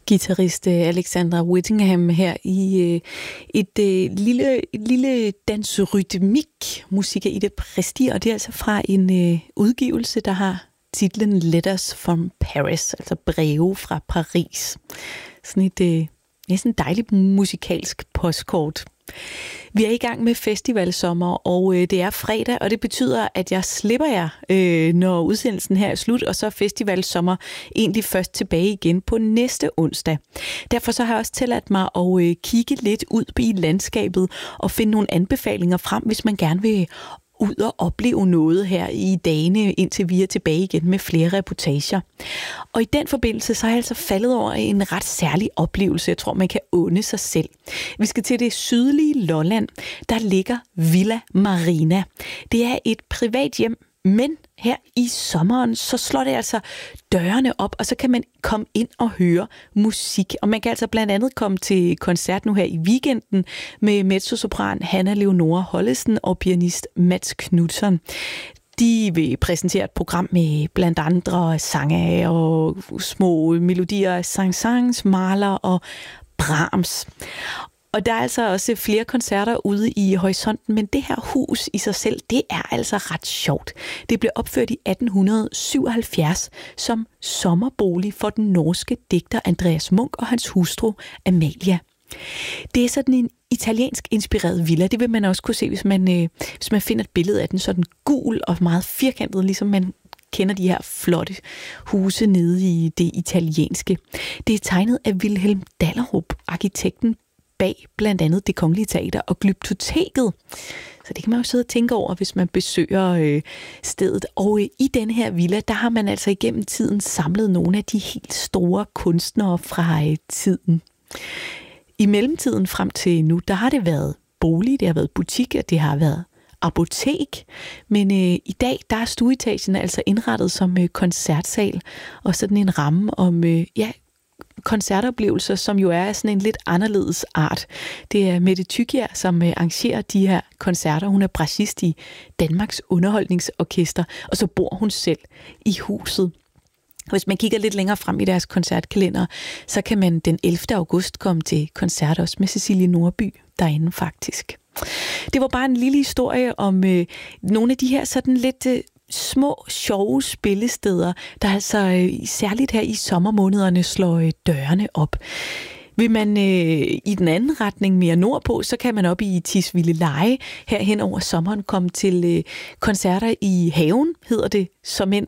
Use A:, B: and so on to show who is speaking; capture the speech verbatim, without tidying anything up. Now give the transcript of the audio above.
A: Guitarist Alexandra Whittingham her i øh, et, øh, lille, et lille dansrytmik musik i det præstige, og det er altså fra en øh, udgivelse, der har titlen Letters from Paris, altså breve fra Paris. Sådan et øh, næsten dejligt musikalsk postkort. Vi er i gang med festivalsommer, og øh, det er fredag, og det betyder, at jeg slipper jer, øh, når udsendelsen her er slut, og så er festivalsommer egentlig først tilbage igen på næste onsdag. Derfor så har jeg også tilladt mig at øh, kigge lidt ud i landskabet og finde nogle anbefalinger frem, hvis man gerne vil ud og opleve noget her i dagene, indtil vi er tilbage igen med flere reportager. Og i den forbindelse, så er jeg altså faldet over en ret særlig oplevelse, jeg tror, man kan unde sig selv. Vi skal til det sydlige Lolland. Der ligger Villa Marina. Det er et privat hjem, men her i sommeren, så slår det altså dørene op, og så kan man komme ind og høre musik. Og man kan altså blandt andet komme til koncert nu her i weekenden med mezzosopran Hanna Leonora Hollesen og pianist Mats Knudsen. De vil præsentere et program med blandt andre sange og små melodier af Saint-Saëns, Mahler og Brahms. Og der er altså også flere koncerter ude i horisonten, men det her hus i sig selv, det er altså ret sjovt. Det blev opført i atten syvoghalvfjerds som sommerbolig for den norske digter Andreas Munch og hans hustru Amalia. Det er sådan en italiensk inspireret villa. Det vil man også kunne se, hvis man, øh, hvis man finder et billede af den sådan gul og meget firkantet, ligesom man kender de her flotte huse nede i det italienske. Det er tegnet af Wilhelm Dallerup, arkitekten bag blandt andet Det Kongelige Teater og Glyptoteket. Så det kan man jo sidde og tænke over, hvis man besøger øh, stedet. Og øh, i denne her villa, der har man altså igennem tiden samlet nogle af de helt store kunstnere fra øh, tiden. I mellemtiden frem til nu, der har det været bolig, det har været butik, og det har været apotek. Men øh, i dag, der er stueetagen altså indrettet som øh, koncertsal og sådan en ramme om øh, ja, koncertoplevelser, som jo er sådan en lidt anderledes art. Det er Mette Thykier, som arrangerer de her koncerter. Hun er brassist i Danmarks Underholdningsorkester, og så bor hun selv i huset. Hvis man kigger lidt længere frem i deres koncertkalender, så kan man den ellevte august komme til koncert også med Cecilie Nordby derinde faktisk. Det var bare en lille historie om øh, nogle af de her sådan lidt øh, små, sjove spillesteder, der altså øh, særligt her i sommermånederne slår øh, dørene op. Vil man øh, i den anden retning mere nordpå, så kan man op i Tisvildeleje her hen over sommeren komme til øh, koncerter i haven, hedder det som end